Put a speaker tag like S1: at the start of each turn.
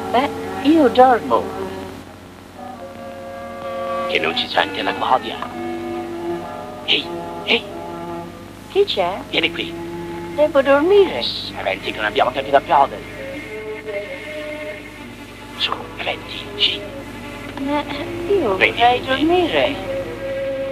S1: Beh, io dormo.
S2: Che non ci sente la guardia. Ehi, ehi,
S1: Chi c'è?
S2: vieni qui.
S1: Devo dormire.
S2: Eventi che non abbiamo tempo da perdere. Su, eventi, sì.
S1: Io vorrei dormire.